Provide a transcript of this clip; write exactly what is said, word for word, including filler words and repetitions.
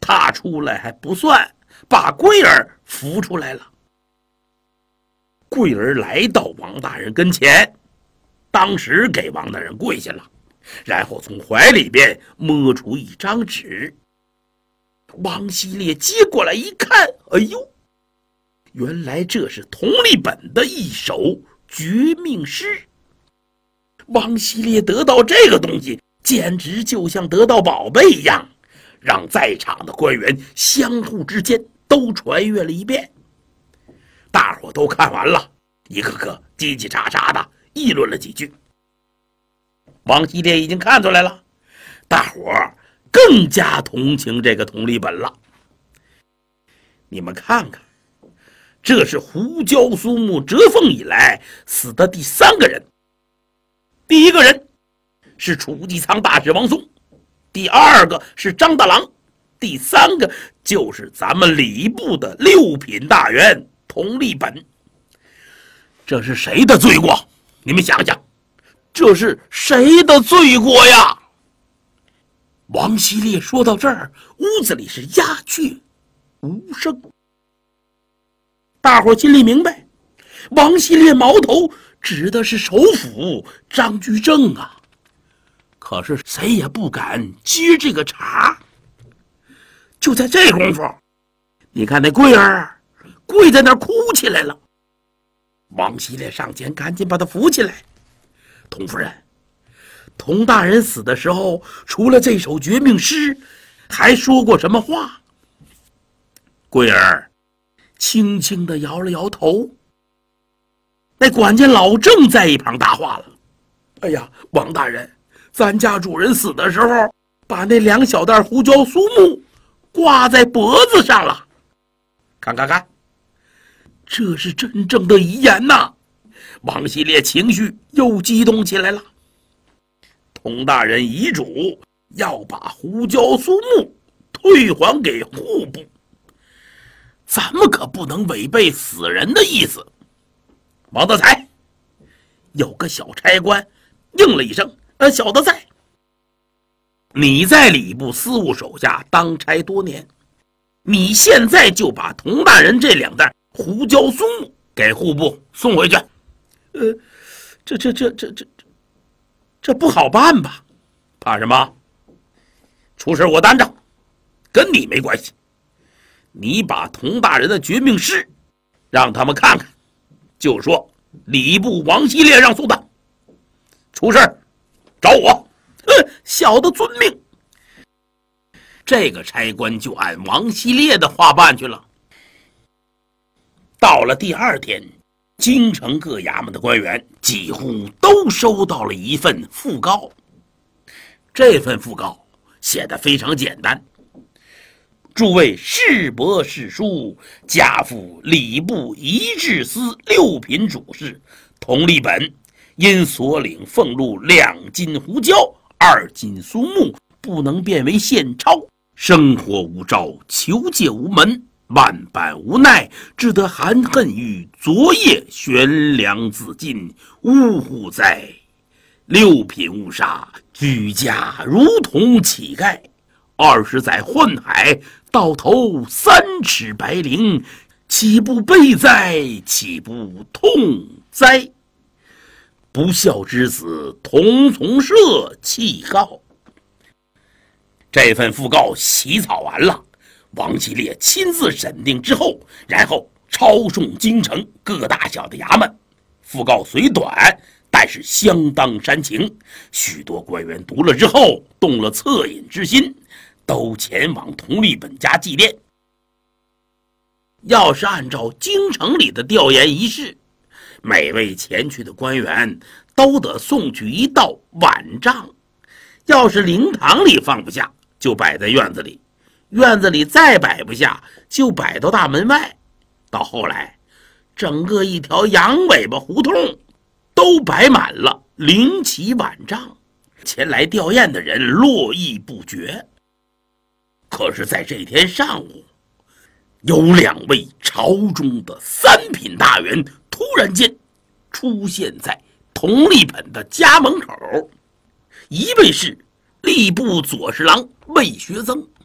他出来还不算，把桂儿扶出来了。桂儿来到王大人跟前，当时给王大人跪下了，然后从怀里边摸出一张纸。王希烈接过来一看，哎呦，原来这是佟立本的一首绝命诗。王希烈得到这个东西，简直就像得到宝贝一样，让在场的官员相互之间都传阅了一遍。大伙都看完了，一个个叽叽喳喳的议论了几句。王希烈已经看出来了，大伙更加同情这个佟立本了。你们看看，这是胡椒苏木折凤以来死的第三个人。第一个人是储济仓大使王松，第二个是张大郎，第三个就是咱们礼部的六品大员佟立本。这是谁的罪过？你们想想，这是谁的罪过呀？王希烈说到这儿，屋子里是鸦雀无声。大伙心里明白，王希烈矛头指的是首辅张居正啊，可是谁也不敢接这个茬。就在这功夫，你看那桂儿跪在那儿哭起来了。王希烈上前赶紧把他扶起来。佟夫人，佟大人死的时候，除了这首绝命诗，还说过什么话？桂儿轻轻地摇了摇头。那管家老郑在一旁搭话了：哎呀，王大人，咱家主人死的时候，把那两小袋胡椒苏木挂在脖子上了。看看看，这是真正的遗言呐！王希烈情绪又激动起来了。佟大人遗嘱要把胡椒苏木退还给户部，咱们可不能违背死人的意思。王德才，有个小差官应了一声：呃，小的在。你在礼部司务手下当差多年，你现在就把佟大人这两袋胡椒苏木给户部送回去。呃，这这这这这这不好办吧？怕什么？出事我担着，跟你没关系。你把佟大人的绝命诗让他们看看，就说礼部王希烈让送的。出事找我。哼，小的遵命。这个差官就按王希烈的话办去了。到了第二天，京城各衙门的官员几乎都收到了一份讣告。这份讣告写得非常简单：诸位世伯世叔，家父礼部仪制司六品主事佟立本，因所领俸禄两斤胡椒、二斤苏木不能变为现钞，生活无招，求借无门，万般无奈，只得含恨于昨夜悬梁自尽，呜呼哉！六品误杀，居家如同乞丐，二十载宦海，到头三尺白绫，岂不悲哉？岂不痛哉？不孝之子，同从社弃告。这份讣告起草完了，王希烈亲自审定之后，然后抄送京城各大小的衙门。讣告虽短，但是相当煽情，许多官员读了之后动了恻隐之心，都前往佟立本家祭奠。要是按照京城里的调研仪式，每位前去的官员都得送去一道碗杖，要是灵堂里放不下，就摆在院子里，院子里再摆不下，就摆到大门外。到后来，整个一条羊尾巴胡同都摆满了灵旗碗杖，前来吊唁的人络绎不绝。可是在这天上午，有两位朝中的三品大员突然间出现在佟立本的家门口，一位是吏部左侍郎魏学增，